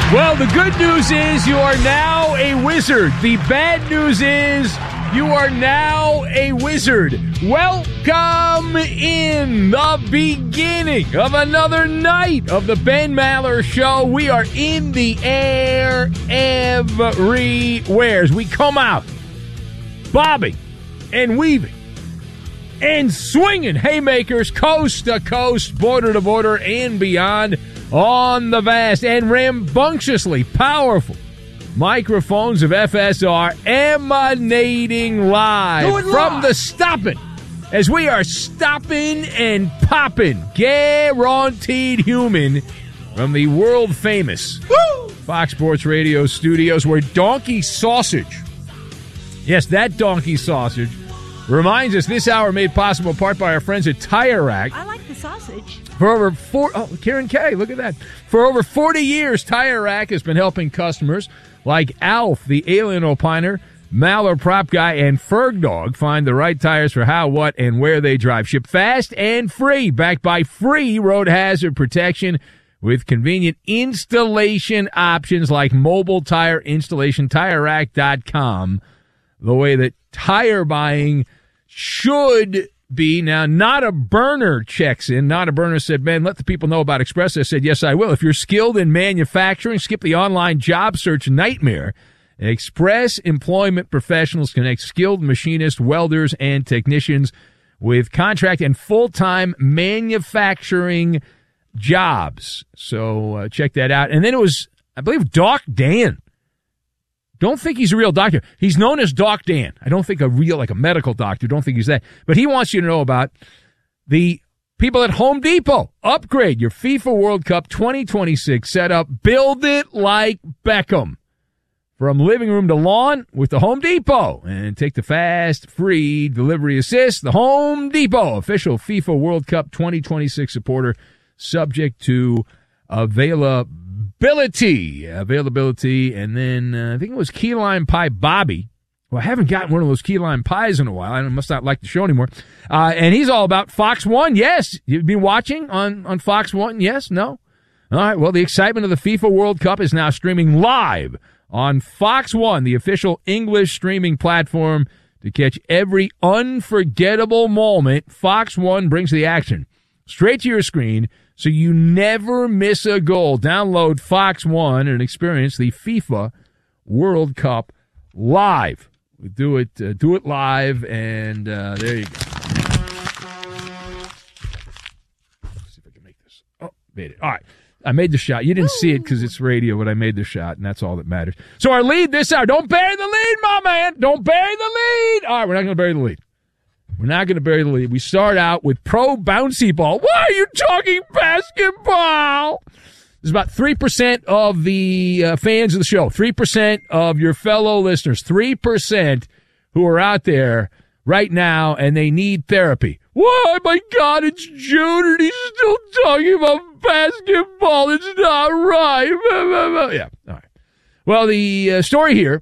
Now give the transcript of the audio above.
Well, the good news is you are now a wizard. The bad news is you are now a wizard. Welcome in the beginning of another night of the Ben Maller Show. We are in the air everywhere as we come out, bobbing and weaving and swinging haymakers coast to coast, border to border, and beyond on the vast and rambunctiously powerful microphones of FSR, emanating live from the stopping as we are stopping and popping, guaranteed human, from the world famous Fox Sports Radio studios, where Donkey Sausage, yes, that Donkey Sausage, reminds us this hour made possible in part by our friends at Tire Rack. I like the sausage. For over Karen K, look at that. For over 40 years, Tire Rack has been helping customers like Alf, the alien opiner, Maller prop guy, and Ferg Dog find the right tires for how, what, and where they drive. Ship fast and free, backed by free road hazard protection with convenient installation options like mobile tire installation, TireRack.com. The way that tire buying should be. Now, Not a Burner checks in. Not a Burner said, "Ben, let the people know about Express." I said, "Yes, I will. If you're skilled in manufacturing, skip the online job search nightmare. Express Employment Professionals connect skilled machinists, welders, and technicians with contract and full-time manufacturing jobs." So check that out. And then it was, I believe, Doc Dan. Don't think he's a real doctor. He's known as Doc Dan. I don't think a real, like a medical doctor. Don't think he's that. But he wants you to know about the people at Home Depot. Upgrade your FIFA World Cup 2026 setup. Build it like Beckham. From living room to lawn with the Home Depot. And take the fast, free delivery assist. The Home Depot, official FIFA World Cup 2026 supporter, subject to availability, and then I think it was Key Lime Pie Bobby. Well, I haven't gotten one of those key lime pies in a while. I must not like the show anymore. And he's all about Fox 1. Yes. You've been watching on Fox 1? Yes? No? All right. Well, the excitement of the FIFA World Cup is now streaming live on Fox 1, the official English streaming platform. To catch every unforgettable moment, Fox 1 brings the action straight to your screen, so you never miss a goal. Download Fox One and experience the FIFA World Cup live. We do it live, and there you go. Let's see if I can make this. Oh, made it. All right. I made the shot. You didn't see it because it's radio, but I made the shot, and that's all that matters. So our lead this hour. Don't bury the lead, my man. Don't bury the lead. All right, we're not going to bury the lead. We're not going to bury the lead. We start out with Pro Bouncy Ball. Why are you talking basketball? There's about 3% of the fans of the show, 3% of your fellow listeners, 3% who are out there right now, and they need therapy. Why, my God, it's June, and he's still talking about basketball. It's not right. Yeah, all right. Well, the story here